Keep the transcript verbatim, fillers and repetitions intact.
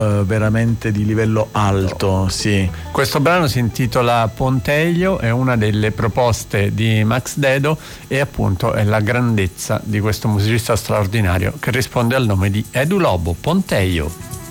uh, veramente di livello alto, sì. Questo brano si intitola Ponteio, è una delle proposte di Max Dedo e appunto è la grandezza di questo musicista straordinario che risponde al nome di Edu Lobo. Ponteio.